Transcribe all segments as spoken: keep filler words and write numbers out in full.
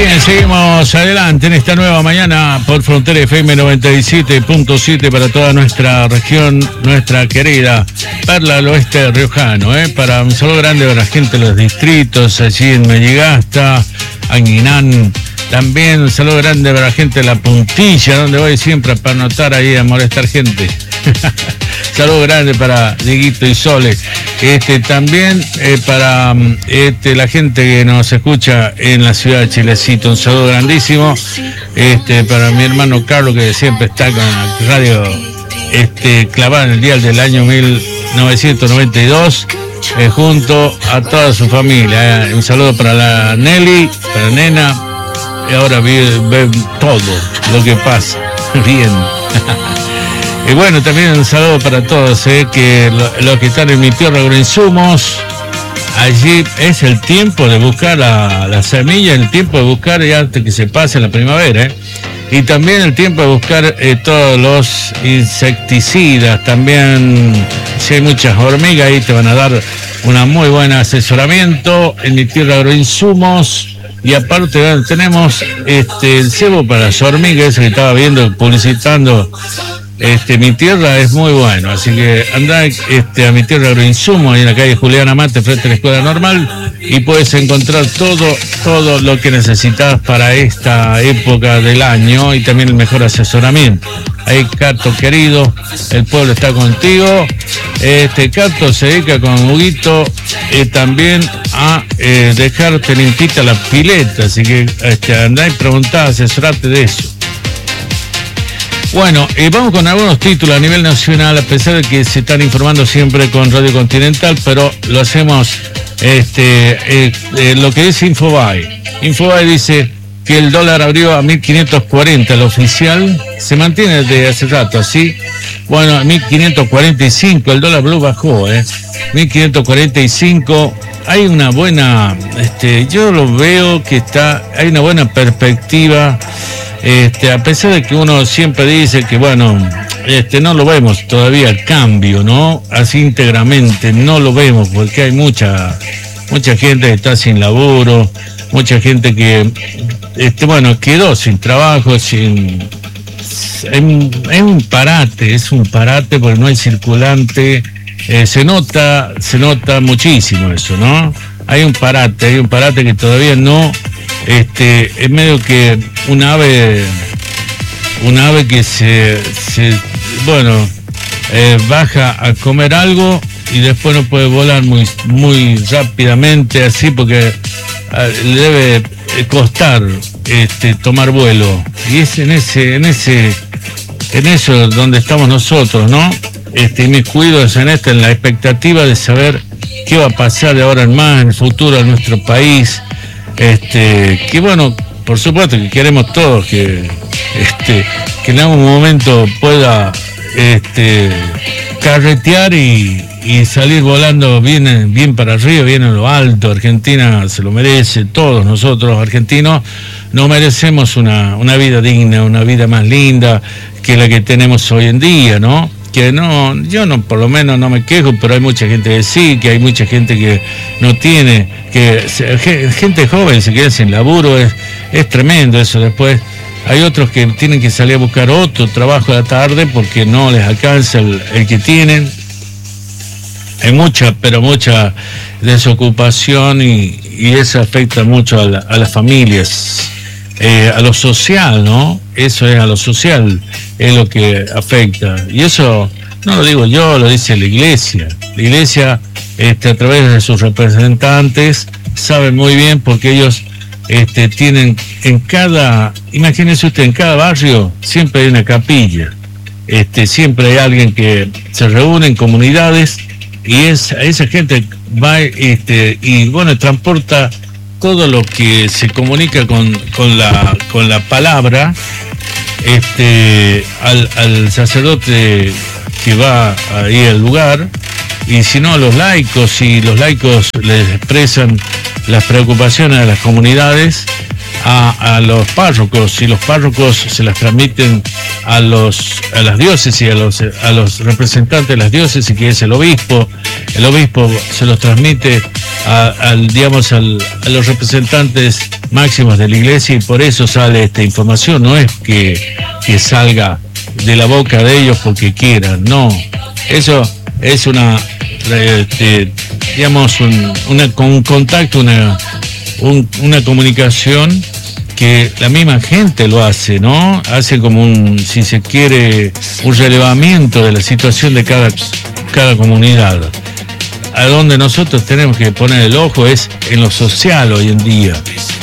Bien, seguimos adelante en esta nueva mañana por Frontera F M noventa y siete punto siete para toda nuestra región, nuestra querida Perla del Oeste riojano, ¿eh? Para un saludo grande para la gente de los distritos, allí en Melligasta, Anguinán. También un saludo grande para la gente de La Puntilla, donde voy siempre para anotar ahí a molestar gente. Saludo grande para Dieguito y Sole. Este, también eh, para este, la gente que nos escucha en la ciudad de Chilecito, un saludo grandísimo. Este, para mi hermano Carlos, que siempre está con la radio este, clavada en el dial del año mil novecientos noventa y dos, eh, junto a toda su familia. Eh. Un saludo para la Nelly, para Nena, y ahora ven ve todo lo que pasa. Bien. Y bueno, también un saludo para todos, eh, que los lo que están en Mi Tierra Agroinsumos. Allí es el tiempo de buscar la, la semilla, el tiempo de buscar ya antes que se pase la primavera, eh. Y también el tiempo de buscar eh, todos los insecticidas. También, si hay muchas hormigas, ahí te van a dar una muy buen asesoramiento en Mi Tierra Agroinsumos. Y aparte tenemos este el cebo para las hormigas, ese que estaba viendo, publicitando. Este, Mi Tierra es muy bueno, así que anda este, a Mi Tierra Agroinsumos, ahí en la calle Juliana Mate, frente a la Escuela Normal, y puedes encontrar todo, todo lo que necesitas para esta época del año y también el mejor asesoramiento. Ahí, Cato querido, el pueblo está contigo. Este Cato se dedica con Huguito eh, también a eh, dejarte limpita la pileta, así que este, andá y preguntá, asesorate de eso. Bueno, eh, vamos con algunos títulos a nivel nacional, a pesar de que se están informando siempre con Radio Continental, pero lo hacemos, este, eh, eh, lo que dice Infobae. Infobae dice que el dólar abrió a mil quinientos cuarenta, el oficial se mantiene desde hace rato así. Bueno, a mil quinientos cuarenta y cinco, el dólar blue bajó, ¿eh? mil quinientos cuarenta y cinco, hay una buena, este, yo lo veo que está, hay una buena perspectiva. Este, a pesar de que uno siempre dice que, bueno, este, no lo vemos todavía el cambio, ¿no? Así íntegramente, no lo vemos, porque hay mucha, mucha gente que está sin laburo, mucha gente que, este, bueno, quedó sin trabajo, sin, es un, es un parate, es un parate porque no hay circulante, eh, se nota, se nota muchísimo eso, ¿no? Hay un parate, hay un parate que todavía no. Este, es medio que un ave, un ave que se, se bueno, eh, baja a comer algo y después no puede volar muy, muy rápidamente así porque eh, le debe costar este, tomar vuelo. Y es en ese, en ese, en eso donde estamos nosotros, ¿no? Este, mis cuidados en esta, en la expectativa de saber qué va a pasar de ahora en más en el futuro de nuestro país. Este, que bueno, por supuesto que queremos todos que, este, que en algún momento pueda este, carretear y, y salir volando bien, bien para arriba, bien en lo alto. Argentina se lo merece, todos nosotros argentinos nos merecemos una, una vida digna, una vida más linda que la que tenemos hoy en día, ¿no? Que no, yo no, por lo menos no me quejo, pero hay mucha gente que sí, que hay mucha gente que no tiene, que gente joven se queda sin laburo, es, es tremendo eso. Después hay otros que tienen que salir a buscar otro trabajo a la tarde porque no les alcanza el, el que tienen. Hay mucha, pero mucha desocupación y, y eso afecta mucho a, la, a las familias. Eh, a lo social, ¿no? Eso es a lo social, es lo que afecta. Y eso no lo digo yo, lo dice la iglesia. La iglesia, este, a través de sus representantes, sabe muy bien porque ellos este, tienen en cada, imagínense usted, en cada barrio siempre hay una capilla. Este, siempre hay alguien que se reúne en comunidades y es, esa gente va este, y bueno, transporta todo lo que se comunica con, con, la, con la palabra este, al, al sacerdote que va ahí al lugar, y si no a los laicos, y los laicos les expresan las preocupaciones de las comunidades a, a los párrocos, y los párrocos se las transmiten a los a las diócesis, a los, a los representantes de las diócesis, que es el obispo. El obispo se los transmite a, al, digamos, al, a los representantes máximos de la iglesia, y por eso sale esta información. No es que, que salga de la boca de ellos porque quieran, no. Eso es una, este, digamos, un, una, un contacto, una, un, una comunicación que la misma gente lo hace, ¿no? Hace como un, si se quiere, un relevamiento de la situación de cada, cada comunidad. A donde nosotros tenemos que poner el ojo es en lo social hoy en día.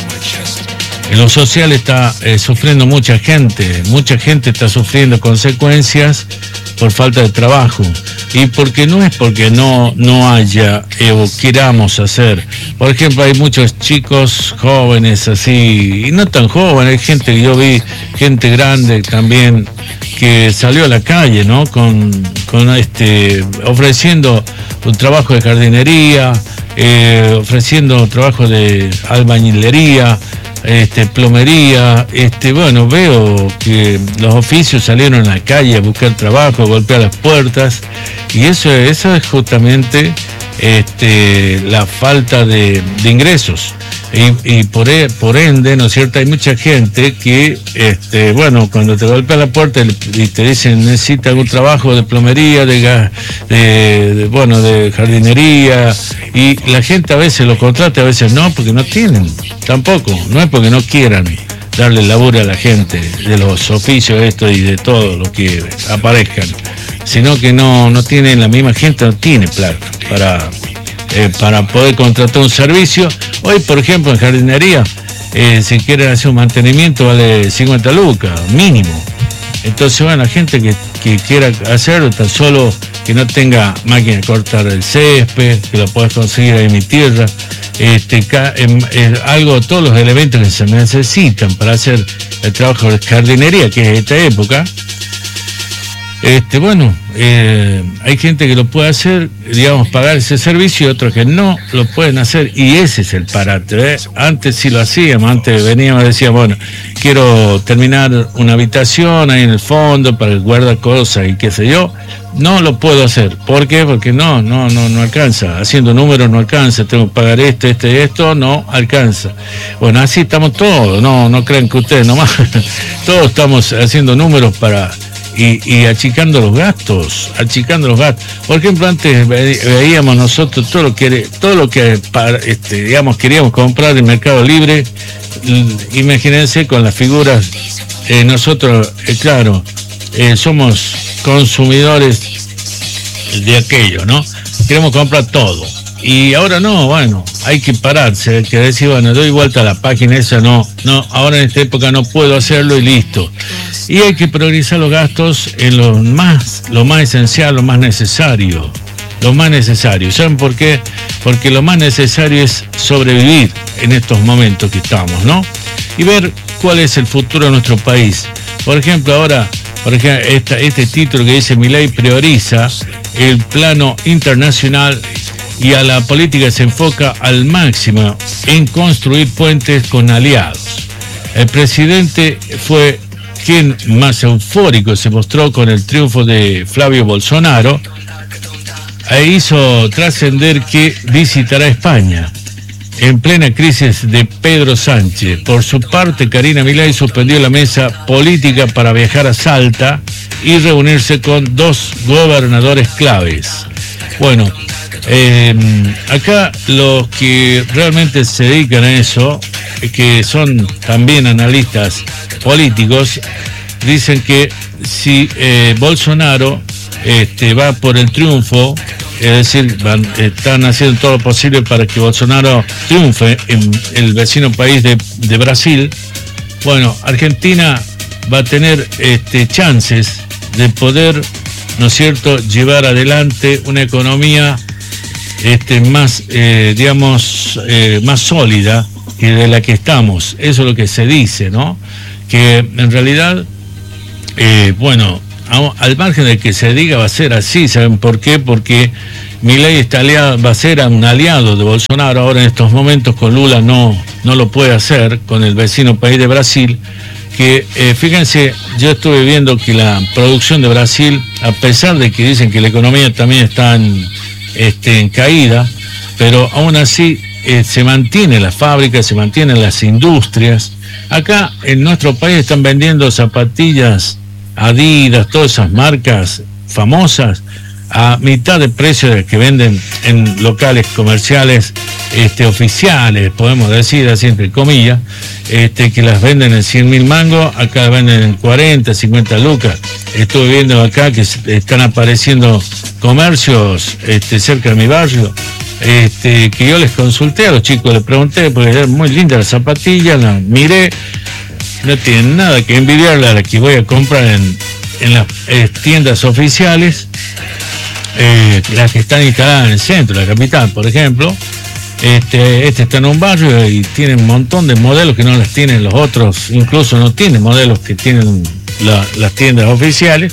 En lo social está eh, sufriendo mucha gente, mucha gente está sufriendo consecuencias por falta de trabajo, y porque no es porque no, no haya eh, o queramos hacer. Por ejemplo, hay muchos chicos jóvenes así, y no tan jóvenes, hay gente que yo vi, gente grande también, que salió a la calle, ¿no? Con, con este, ofreciendo un trabajo de jardinería, eh, ofreciendo trabajo de albañilería, este, plomería, este, bueno, veo que los oficios salieron a la calle a buscar trabajo, a golpear las puertas, y eso, eso es justamente este, la falta de, de ingresos. Y, y por, por ende, ¿no es cierto?, hay mucha gente que, este, bueno, cuando te golpea la puerta y te dicen necesita algún trabajo de plomería, de, gas, de, de, bueno, de jardinería, y la gente a veces lo contrata, a veces no, porque no tienen, tampoco, no es porque no quieran darle laburo a la gente de los oficios estos y de todo lo que aparezcan, sino que no, no tienen, la misma gente no tiene plata para... Eh, para poder contratar un servicio. Hoy, por ejemplo, en jardinería, eh, si quieren hacer un mantenimiento vale cincuenta lucas, mínimo. Entonces, bueno, la gente que, que quiera hacerlo, tan solo que no tenga máquina de cortar el césped, que lo puedas conseguir ahí en mi tierra, este, ca, eh, eh, algo, todos los elementos que se necesitan para hacer el trabajo de jardinería, que es esta época. Este, bueno, eh, hay gente que lo puede hacer, digamos, pagar ese servicio, y otros que no lo pueden hacer, y ese es el parate, ¿eh? Antes sí lo hacíamos, antes veníamos y decíamos, bueno, quiero terminar una habitación ahí en el fondo para el guardacosas y qué sé yo, no lo puedo hacer. ¿Por qué? Porque no, no, no, no alcanza, haciendo números no alcanza, tengo que pagar esto, esto y esto, no alcanza. Bueno, así estamos todos, no, no crean que ustedes nomás, todos estamos haciendo números para... Y, y achicando los gastos, achicando los gastos. Por ejemplo, antes ve, veíamos nosotros todo lo que, todo lo que para, este, digamos, queríamos comprar en Mercado Libre. Imagínense con las figuras, eh, nosotros, eh, claro, eh, somos consumidores de aquello, ¿no? Queremos comprar todo. Y ahora no, bueno, hay que pararse, hay que decir, bueno, doy vuelta a la página esa, no, no, ahora en esta época no puedo hacerlo y listo. Y hay que priorizar los gastos en lo más, lo más esencial, lo más necesario, lo más necesario. ¿Saben por qué? Porque lo más necesario es sobrevivir en estos momentos que estamos, ¿no? Y ver cuál es el futuro de nuestro país. Por ejemplo, ahora, por ejemplo, esta, este título que dice Milei prioriza el plano internacional y a la política se enfoca al máximo en construir puentes con aliados. El presidente fue quien más eufórico se mostró con el triunfo de Flavio Bolsonaro e hizo trascender que visitará España en plena crisis de Pedro Sánchez. Por su parte, Karina Milei suspendió la mesa política para viajar a Salta y reunirse con dos gobernadores claves. Bueno, Eh, acá los que realmente se dedican a eso, que son también analistas políticos, dicen que si eh, Bolsonaro este, va por el triunfo, es decir, van, están haciendo todo lo posible para que Bolsonaro triunfe en el vecino país de, de Brasil, bueno, Argentina va a tener este, chances de poder, ¿no es cierto?, llevar adelante una economía Este, más, eh, digamos, eh, más sólida que de la que estamos. Eso es lo que se dice, ¿no? Que en realidad, eh, bueno, a, al margen de que se diga va a ser así, ¿saben por qué? Porque Milei está aliado, va a ser un aliado de Bolsonaro ahora en estos momentos. Con Lula no, no lo puede hacer, con el vecino país de Brasil, que eh, fíjense, yo estuve viendo que la producción de Brasil, a pesar de que dicen que la economía también está en este, en caída, pero aún así eh, se mantiene la fábrica, se mantienen las industrias. Acá en nuestro país están vendiendo zapatillas Adidas, todas esas marcas famosas, a mitad de precio de que venden en locales comerciales este, oficiales, podemos decir así entre comillas, este, que las venden en cien mil mangos, acá las venden en cuarenta, cincuenta lucas. Estuve viendo acá que están apareciendo comercios este, cerca de mi barrio, este, que yo les consulté a los chicos, les pregunté, porque era muy linda la zapatilla, la miré, no tienen nada que envidiarle a la que voy a comprar en, en las eh, tiendas oficiales. Eh, las que están instaladas en el centro, la capital, por ejemplo. Este, este está en un barrio y tiene un montón de modelos que no las tienen los otros, incluso no tienen modelos que tienen la, las tiendas oficiales.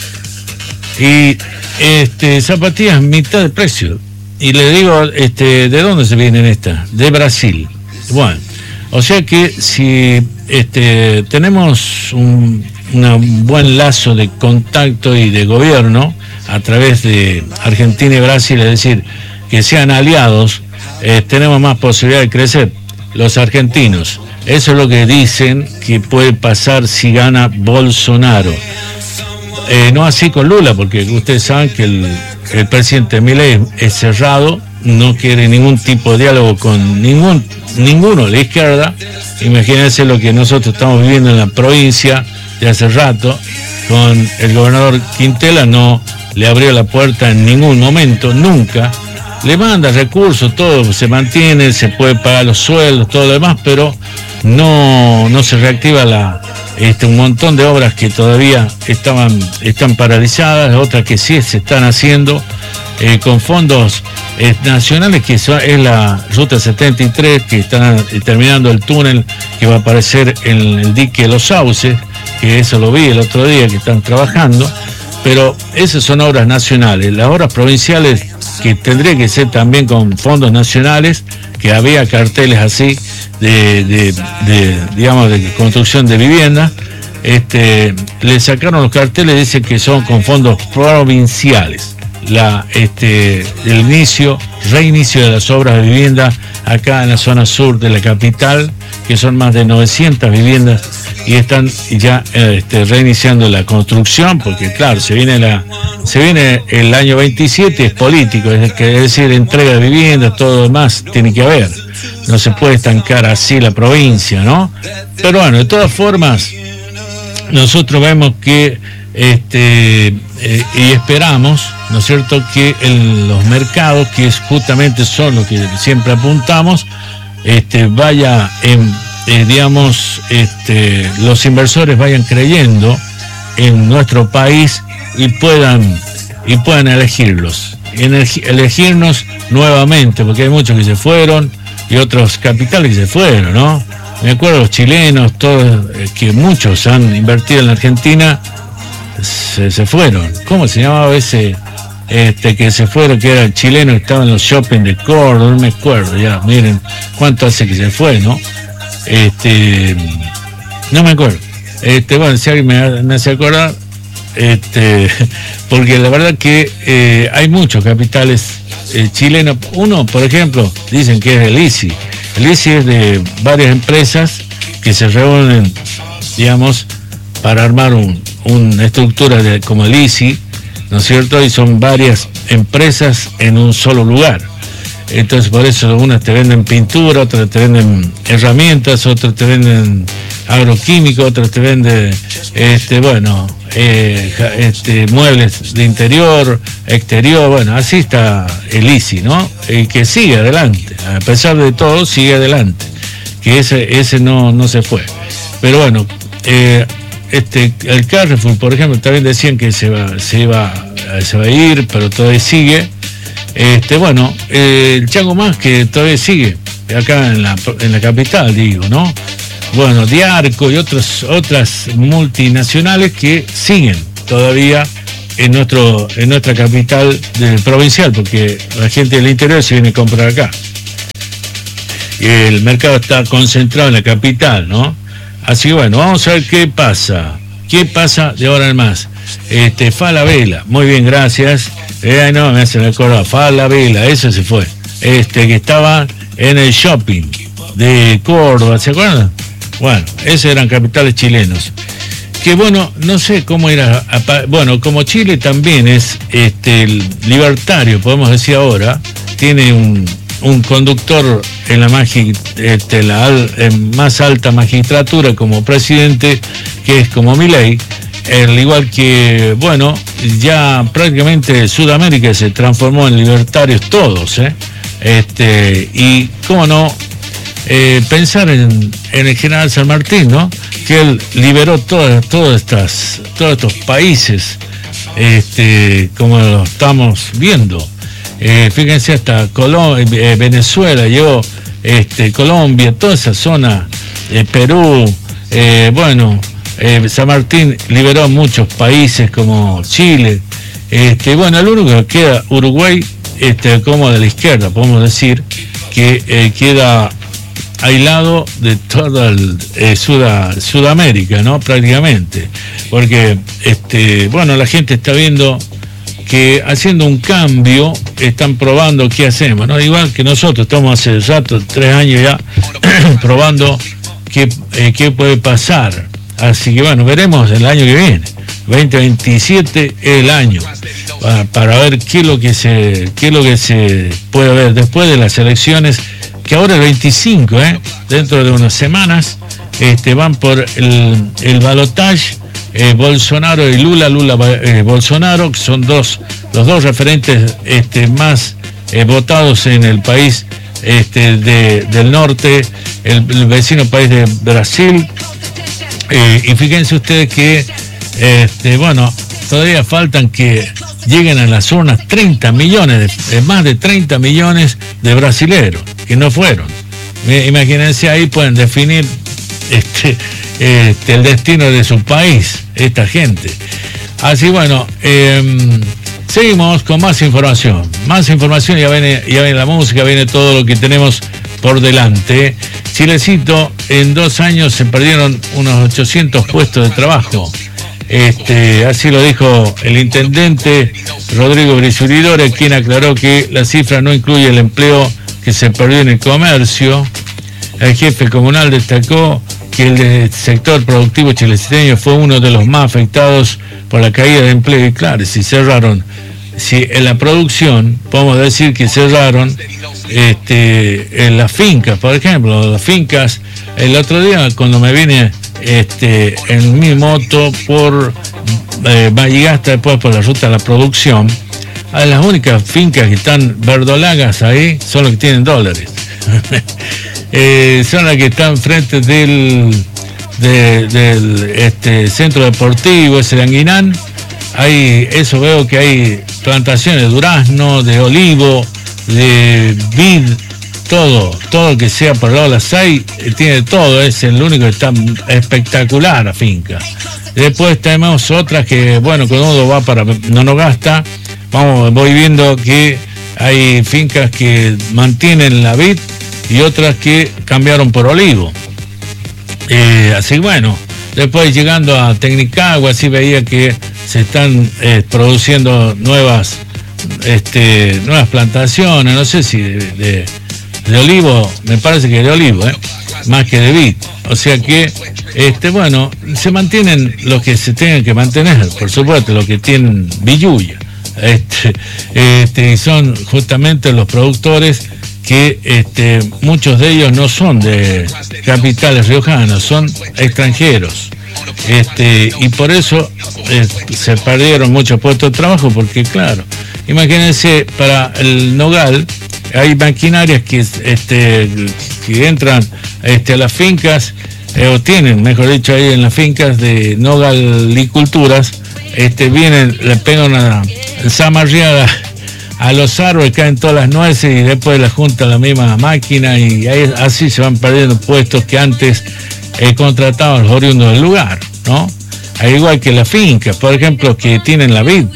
Y este, zapatillas mitad de precio. Y le digo, este, ¿de dónde se vienen estas? De Brasil. Bueno, o sea que si este, tenemos un, un buen lazo de contacto y de gobierno a través de Argentina y Brasil, es decir, que sean aliados, eh, tenemos más posibilidad de crecer. Los argentinos, eso es lo que dicen que puede pasar si gana Bolsonaro. Eh, no así con Lula, porque ustedes saben que el, el presidente Milei es cerrado, no quiere ningún tipo de diálogo con ningún ninguno de la izquierda. Imagínense lo que nosotros estamos viviendo en la provincia de hace rato, con el gobernador Quintela no le abrió la puerta en ningún momento, nunca. Le manda recursos, todo se mantiene, se puede pagar los sueldos, todo lo demás, pero no, no se reactiva la, este, un montón de obras que todavía estaban, están paralizadas, otras que sí se están haciendo eh, con fondos eh, nacionales, que son, es la Ruta setenta y tres, que están eh, terminando el túnel que va a aparecer en el dique Los Sauces, que eso lo vi el otro día, que están trabajando. Pero esas son obras nacionales. Las obras provinciales, que tendría que ser también con fondos nacionales, que había carteles así de, de, de digamos, de construcción de viviendas, este, le sacaron los carteles, dicen que son con fondos provinciales. La, este, el inicio, reinicio de las obras de vivienda acá en la zona sur de la capital, que son más de novecientas viviendas, y están ya este, reiniciando la construcción, porque claro, se viene la se viene el año veintisiete, es político, es, es decir, entrega de viviendas, todo lo demás tiene que haber, no se puede estancar así la provincia, ¿no? Pero bueno, de todas formas, nosotros vemos que este eh, y esperamos, ¿no es cierto?, que en los mercados, que es justamente son los que siempre apuntamos, este vaya en Eh, digamos, este, los inversores vayan creyendo en nuestro país y puedan y puedan elegirlos, elegirnos nuevamente, porque hay muchos que se fueron y otros capitales que se fueron, ¿no? Me acuerdo los chilenos, todos, eh, que muchos han invertido en la Argentina, se, se fueron. ¿Cómo se llamaba ese este que se fueron, que era el chileno que estaba en los shopping de Córdoba? No me acuerdo ya, miren cuánto hace que se fue, ¿no? Este, no me acuerdo. Este, bueno, si alguien me, me hace acordar, este, porque la verdad que eh, hay muchos capitales eh, chilenos. Uno, por ejemplo, dicen que es el I C I. El I C I es de varias empresas que se reúnen, digamos, para armar un, una estructura de, como el I C I, ¿no es cierto? Y son varias empresas en un solo lugar. Entonces por eso unas te venden pintura, otras te venden herramientas, otras te venden agroquímicos, otras te venden este bueno eh, este muebles de interior, exterior, bueno, así está el I C I, ¿no? Y que sigue adelante, a pesar de todo sigue adelante, que ese ese no, no se fue. Pero bueno, eh, este el Carrefour, por ejemplo, también decían que se va, se iba, se va a ir, pero todavía sigue. Este, bueno, eh, el Chango Más, que todavía sigue acá en la, en la capital, digo, ¿no? Bueno, Diarco y otros, otras multinacionales que siguen todavía en nuestro en nuestra capital del provincial, porque la gente del interior se viene a comprar acá. Y el mercado está concentrado en la capital, ¿no? Así que bueno, vamos a ver qué pasa. ¿Qué pasa de ahora en más? Este, Falabella, muy bien, gracias. Eh, no, me hacen acordar, Falabella, eso se fue. Este, que estaba en el shopping de Córdoba, ¿se acuerdan? Bueno, esos eran capitales chilenos. Que bueno, no sé cómo era, bueno, como Chile también es este, libertario, podemos decir ahora, tiene un, un conductor en la, magi, este, la en más alta magistratura como presidente, que es como Milei, al igual que, bueno, ya prácticamente Sudamérica se transformó en libertarios todos, ¿eh? Este, y cómo no, eh, pensar en, en el general San Martín, ¿no? Que él liberó todas, todas estas, todos estos países, este, como lo estamos viendo. Eh, fíjense, hasta Colom eh, Venezuela llegó, este, Colombia, toda esa zona, eh, Perú, eh, bueno, eh, San Martín liberó muchos países como Chile. Este, bueno, el único que queda, Uruguay, este, como de la izquierda, podemos decir, que eh, queda aislado de toda el, eh, Sud Sudamérica, ¿no? Prácticamente, porque este, bueno, la gente está viendo que haciendo un cambio están probando qué hacemos, ¿no? Igual que nosotros estamos hace rato, tres años ya probando qué, eh, qué puede pasar. Así que bueno, veremos el año que viene, veinte veintisiete es el año para, para ver qué es lo que se qué es lo que se puede ver después de las elecciones, que ahora el veinticinco, ¿eh? Dentro de unas semanas, este, van por el, el balotaje, eh, Bolsonaro y Lula, Lula eh, Bolsonaro, que son dos, los dos referentes este, más eh, votados en el país este, de, del norte, el, el vecino país de Brasil. Eh, y fíjense ustedes que, este, bueno, todavía faltan que lleguen a las urnas treinta millones, de, más de treinta millones de brasileros que no fueron. Imagínense, ahí pueden definir este, este, el destino de su país, esta gente. Así bueno, eh, seguimos con más información. Más información, ya viene, ya viene la música, viene todo lo que tenemos por delante. Chilecito, en dos años se perdieron unos ochocientos puestos de trabajo. Este, así lo dijo el intendente Rodrigo Brisuridore, quien aclaró que la cifra no incluye el empleo que se perdió en el comercio. El jefe comunal destacó que el sector productivo chileciteño fue uno de los más afectados por la caída de empleo. Y claro, si cerraron, si en la producción, podemos decir que cerraron este, en las fincas, por ejemplo, las fincas. El otro día, cuando me vine este, en mi moto por eh, Valligasta, después por la ruta de la producción, a las únicas fincas que están verdolagas ahí son las que tienen dólares. eh, son las que están frente del, de, del este, centro deportivo, ese de Anguinán. Hay, eso veo que hay plantaciones de durazno, de olivo, de vid, todo, todo lo que sea por el lado de las hay, tiene todo, es el único que está espectacular la finca. Después tenemos otras que, bueno, cuando uno va para Nonogasta, vamos, voy viendo que hay fincas que mantienen la vid y otras que cambiaron por olivo. Eh, así bueno, después llegando a Tecnicagua, así veía que se están eh, produciendo nuevas, este, nuevas plantaciones, no sé si de, de, de olivo, me parece que de olivo, eh, más que de vid. O sea que, este, bueno, se mantienen los que se tengan que mantener, por supuesto, los que tienen billulla. Este, este, son justamente los productores que este, muchos de ellos no son de capitales riojanos, son extranjeros. Este, y por eso eh, se perdieron muchos puestos de trabajo, porque claro, imagínense, para el nogal hay maquinarias que, este, que entran este, a las fincas, eh, o tienen, mejor dicho, ahí en las fincas de nogaliculturas, este, vienen, le pegan una zamarreada a los árboles, caen todas las nueces y después las junta la misma máquina, y ahí, así se van perdiendo puestos que antes eh, contrataban los oriundos del lugar, ¿no? Al igual que las fincas, por ejemplo, que tienen la vid.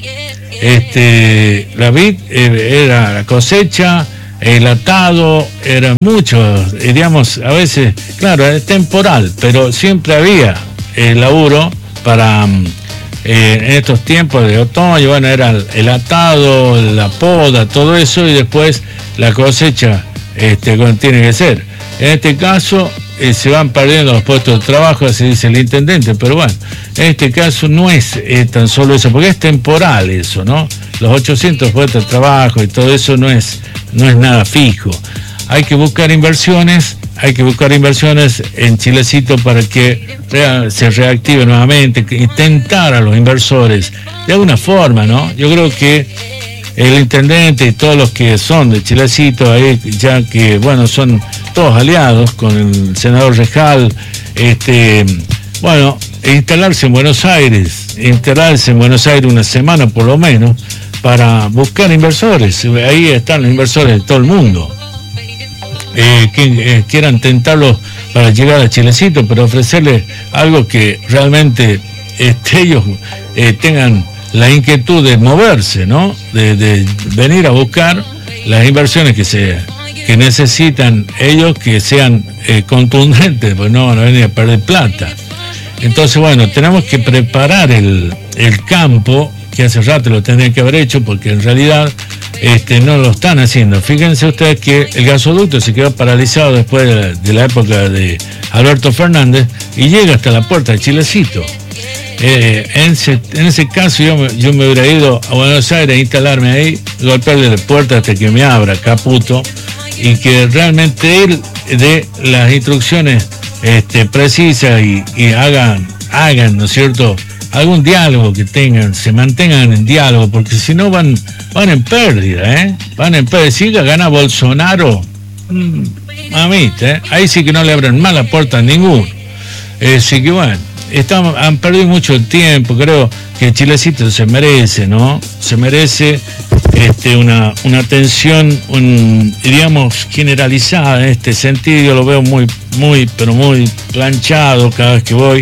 Este, la vid eh, era la cosecha, el atado, eran muchos, digamos, a veces, claro, es temporal, pero siempre había el laburo para eh, en estos tiempos de otoño, bueno, era el atado, la poda, todo eso, y después la cosecha este, como tiene que ser. En este caso eh, se van perdiendo los puestos de trabajo, así dice el intendente, pero bueno, en este caso no es eh, tan solo eso, porque es temporal eso, ¿no? Los ochocientos puestos de trabajo y todo eso no es, no es nada fijo. Hay que buscar inversiones, hay que buscar inversiones en Chilecito para que rea- se reactive nuevamente, que intentar a los inversores de alguna forma, ¿no? Yo creo que el intendente y todos los que son de Chilecito, ahí, ya que, bueno, son todos aliados con el senador Rejal, este, bueno, instalarse en Buenos Aires, instalarse en Buenos Aires una semana por lo menos, para buscar inversores. Ahí están los inversores de todo el mundo. Eh, que eh, quieran tentarlos para llegar a Chilecito, pero ofrecerles algo que realmente este, ellos eh, tengan la inquietud de moverse, ¿no? De, de venir a buscar las inversiones que se que necesitan ellos, que sean eh, contundentes, pues no van a venir a perder plata. Entonces, bueno, tenemos que preparar el, el campo, que hace rato lo tendrían que haber hecho, porque en realidad este, no lo están haciendo. Fíjense ustedes que el gasoducto se quedó paralizado después de la, de la época de Alberto Fernández y llega hasta la puerta de Chilecito. Eh, en, ese, en ese caso yo me, yo me hubiera ido a Buenos Aires a instalarme ahí, golpearle la puerta hasta que me abra Caputo, y que realmente él dé las instrucciones este, precisas y, y hagan, hagan, ¿no es cierto?, algún diálogo que tengan, se mantengan en diálogo, porque si no van, van en pérdida, ¿eh? Van en pérdida. Si gana Bolsonaro, mmm, mamita, ¿eh? Ahí sí que no le abren más la puerta a ninguno. Así que bueno, estamos, han perdido mucho tiempo, creo que Chilecito se merece, ¿no? Se merece este, una, una atención, un, digamos, generalizada en este sentido. Yo lo veo muy, muy, pero muy planchado cada vez que voy.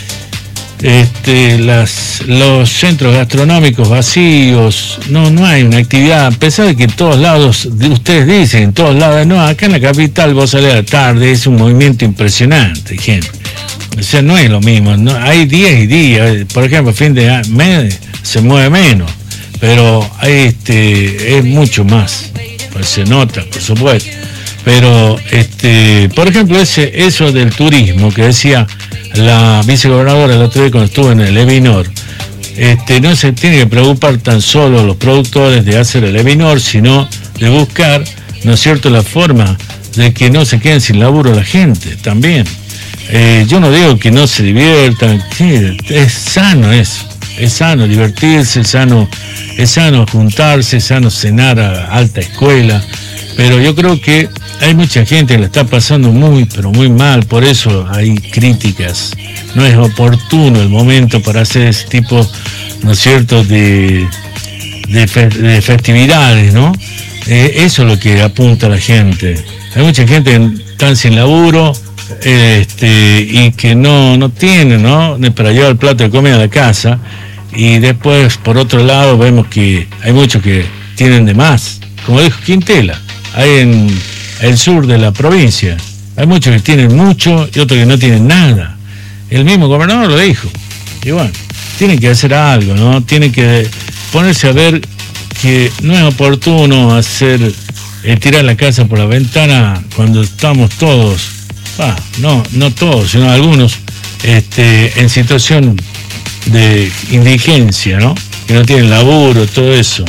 Este, las, los centros gastronómicos vacíos, no, no hay una actividad, a pesar de que en todos lados, ustedes dicen, en todos lados, no, acá en la capital vos salís a la tarde, es un movimiento impresionante, gente. O sea, no es lo mismo, no, hay días y días, por ejemplo, fin de mes se mueve menos, pero hay, este, es mucho más, pues se nota, por supuesto. Pero, este, por ejemplo, ese, eso del turismo que decía la vicegobernadora el otro día cuando estuvo en el Evinor, este, no se tiene que preocupar tan solo los productores de hacer el Evinor, sino de buscar, ¿no es cierto?, la forma de que no se queden sin laburo la gente también. Eh, yo no digo que no se diviertan, que es sano eso, es sano divertirse, es sano, es sano juntarse, es sano cenar a alta escuela, pero yo creo que hay mucha gente que la está pasando muy, pero muy mal, por eso hay críticas. No es oportuno el momento para hacer ese tipo, ¿no es cierto?, de, de, fe, de festividades, ¿no? Eh, eso es lo que apunta la gente. Hay mucha gente que está sin laburo eh, este, y que no, no tiene, ¿no?, ni para llevar el plato de comida a la casa. Y después, por otro lado, vemos que hay muchos que tienen de más. Como dijo Quintela, hay en el sur de la provincia, hay muchos que tienen mucho y otros que no tienen nada. El mismo gobernador lo dijo. Y bueno, tienen que hacer algo, ¿no? Tienen que ponerse a ver que no es oportuno hacer, eh, tirar la casa por la ventana cuando estamos todos, ah, no, no todos, sino algunos, este, en situación de indigencia, ¿no? Que no tienen laburo, todo eso.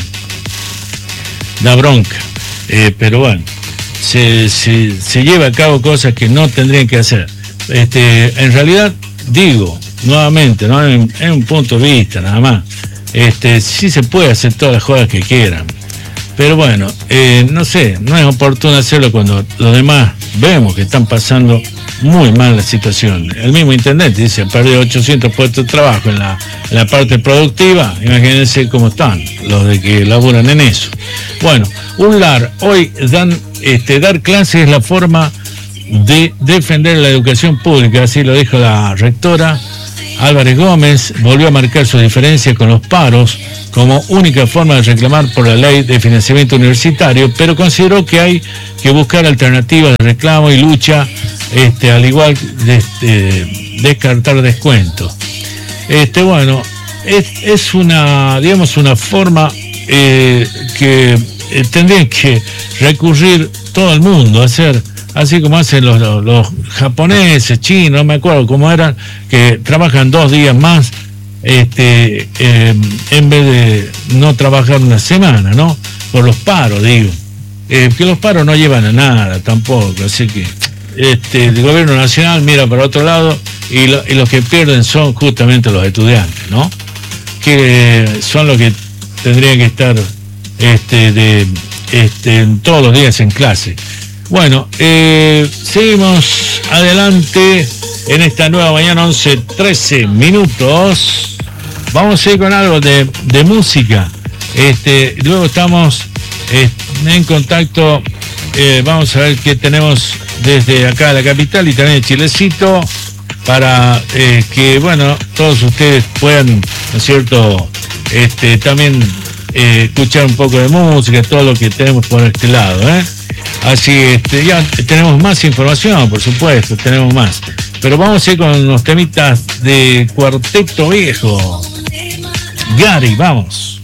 Da bronca. Eh, pero bueno, se, se, se lleva a cabo cosas que no tendrían que hacer. Este, en realidad, digo, nuevamente, ¿no?, en, en un punto de vista nada más, este, sí se puede hacer todas las jodas que quieran, pero bueno, eh, no sé, no es oportuno hacerlo cuando los demás vemos que están pasando muy mal la situación. El mismo intendente dice, perdió ochocientos puestos de trabajo en la, en la parte productiva. Imagínense cómo están los de que laburan en eso. Bueno, UNLAR, hoy dan, este, dar clases es la forma de defender la educación pública, así lo dijo la rectora. Álvarez Gómez volvió a marcar su diferencia con los paros como única forma de reclamar por la ley de financiamiento universitario, pero consideró que hay que buscar alternativas de reclamo y lucha, este, al igual de este, descartar descuentos. Este, bueno, es, es una, digamos, una forma eh, que eh, tendrían que recurrir todo el mundo a hacer, así como hacen los, los, los japoneses, chinos, no me acuerdo cómo eran, que trabajan dos días más, este, eh, en vez de no trabajar una semana, ¿no? Por los paros, digo. Eh, que los paros no llevan a nada tampoco, así que este, el gobierno nacional mira para otro lado y, lo, y los que pierden son justamente los estudiantes, ¿no? Que son los que tendrían que estar este, de, este, todos los días en clase. Bueno, eh, seguimos adelante en esta nueva mañana, once trece minutos. Vamos a ir con algo de, de música. Este, luego estamos eh, en contacto. Eh, vamos a ver qué tenemos desde acá de la capital y también de Chilecito, para eh, que, bueno, todos ustedes puedan, ¿no es cierto?, este, también eh, escuchar un poco de música, todo lo que tenemos por este lado, ¿eh? Así, este, ya tenemos más información, por supuesto, tenemos más. Pero vamos a ir con unos temitas de Cuarteto Viejo. Gary, vamos.